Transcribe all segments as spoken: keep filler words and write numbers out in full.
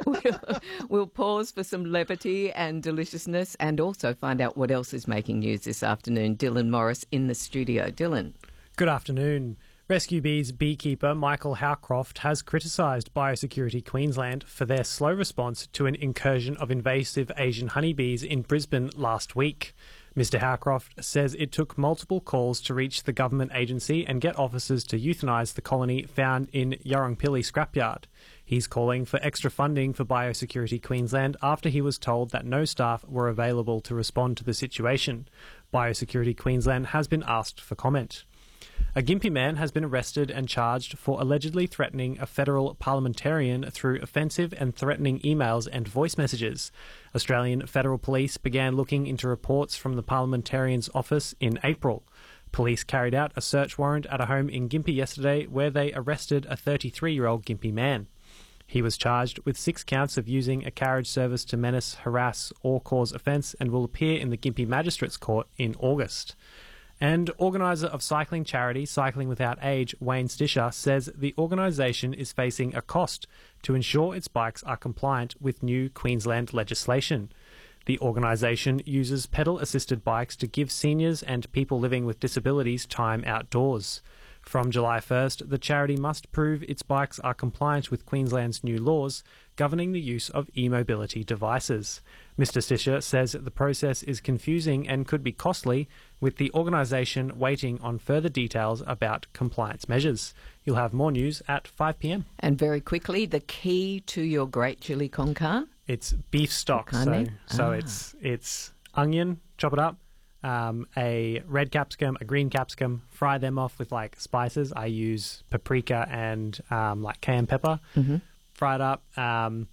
we'll, we'll pause for some levity and deliciousness and also find out what else is making news this afternoon. Dylan Morris in the studio. Dylan. Good afternoon. Rescue Bees beekeeper Michael Howcroft has criticised Biosecurity Queensland for their slow response to an incursion of invasive Asian honeybees in Brisbane last week. Mister Howcroft says it took multiple calls to reach the government agency and get officers to euthanise the colony found in Yarrongpilly scrapyard. He's calling for extra funding for Biosecurity Queensland after he was told that no staff were available to respond to the situation. Biosecurity Queensland has been asked for comment. A Gympie man has been arrested and charged for allegedly threatening a federal parliamentarian through offensive and threatening emails and voice messages. Australian Federal Police began looking into reports from the parliamentarian's office in April. Police carried out a search warrant at a home in Gympie yesterday where they arrested a thirty-three-year-old Gympie man. He was charged with six counts of using a carriage service to menace, harass or cause offence and will appear in the Gympie Magistrates Court in August. And organiser of cycling charity Cycling Without Age, Wayne Stisher, says the organisation is facing a cost to ensure its bikes are compliant with new Queensland legislation. The organisation uses pedal-assisted bikes to give seniors and people living with disabilities time outdoors. From July first, the charity must prove its bikes are compliant with Queensland's new laws governing the use of e-mobility devices. Mister Stisher says the process is confusing and could be costly, with the organisation waiting on further details about compliance measures. You'll have more news at five p m. And very quickly, the key to your great chili con carne? It's beef stock. So, so ah. it's it's onion, chop it up, um, a red capsicum, a green capsicum, fry them off with like spices. I use paprika and um, like cayenne pepper. Mm-hmm. Fry it up, um,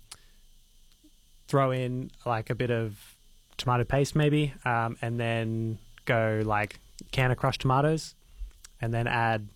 throw in like a bit of tomato paste maybe, um, and then go like can of crushed tomatoes, and then add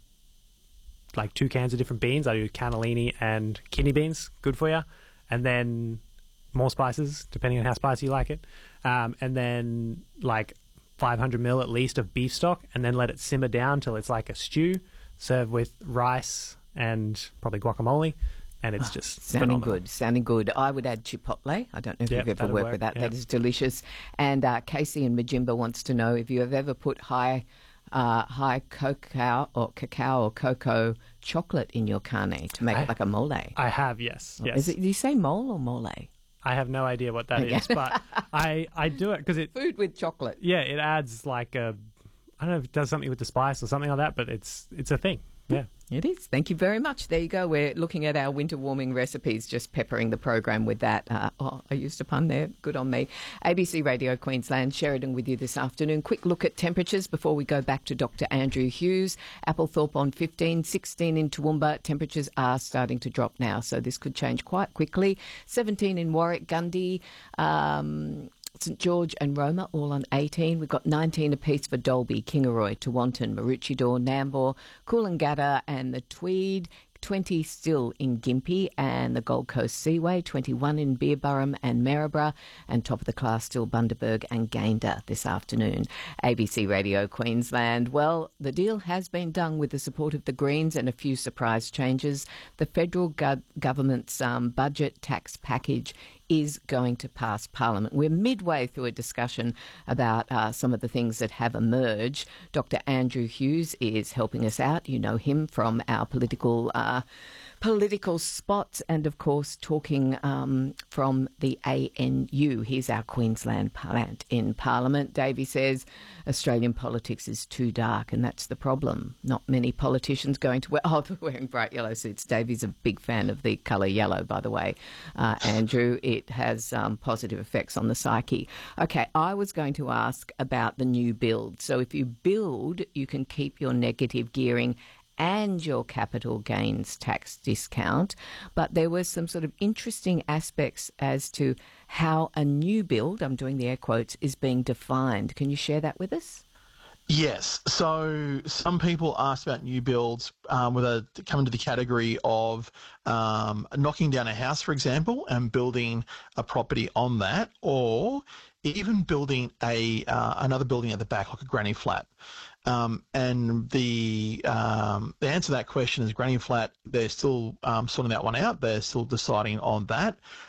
like two cans of different beans. I do cannellini and kidney beans, good for you, and then more spices depending on how spicy you like it, um, and then like five hundred mil at least of beef stock, and then let it simmer down till it's like a stew. Serve with rice and probably guacamole. And it's just sounding phenomenal. good, sounding good. I would add chipotle. I don't know if Yep, you've ever that'd worked work, with that. yep. That is delicious. And uh, Casey in Majimba wants to know if you have ever put high, uh, high cacao or cacao or cocoa chocolate in your carne to make I, it like a mole. I have, yes, yes. Is it? Do you say mole or mole? I have no idea what that is, but I I do it because it Food with chocolate. yeah it adds like a I don't know if it does something with the spice or something like that, but it's it's a thing. Yeah. It is. Thank you very much. There you go. We're looking at our winter warming recipes, just peppering the program with that. Uh, oh, I used a pun there. Good on me. A B C Radio Queensland, Sheridan with you this afternoon. Quick look at temperatures before we go back to Doctor Andrew Hughes. Applethorpe on fifteen, sixteen in Toowoomba. Temperatures are starting to drop now, so this could change quite quickly. seventeen in Warwick, Gundy. Um... St George and Roma all on eighteen. We've got nineteen apiece for Dalby, Kingaroy, Tewantin, Maroochydore, Nambour, Coolangatta and the Tweed. twenty still in Gympie and the Gold Coast Seaway, twenty-one in Beerburrum and Maryborough, and top of the class still Bundaberg and Gayndah this afternoon. A B C Radio Queensland. Well, the deal has been done with the support of the Greens and a few surprise changes. The federal go- government's um, budget tax package is going to pass Parliament. We're midway through a discussion about uh, some of the things that have emerged. Doctor Andrew Hughes is helping us out. You know him from our political uh, political spots and, of course, talking um, from the A N U. He's our Queensland plant in Parliament. Davey says Australian politics is too dark, and that's the problem. Not many politicians going to wear... Oh, they're wearing bright yellow suits. Davey's a big fan of the colour yellow, by the way. Uh, Andrew, it has um, positive effects on the psyche. Okay, I was going to ask about the new build. So if you build, you can keep your negative gearing and your capital gains tax discount. But there were some sort of interesting aspects as to how a new build, I'm doing the air quotes, is being defined. Can you share that with us? Yes. So some people asked about new builds, um, whether to come into the category of um, knocking down a house, for example, and building a property on that, or even building a uh, another building at the back, like a granny flat. Um, and the um, the answer to that question is granny flat. They're still um, sorting that one out. They're still deciding on that.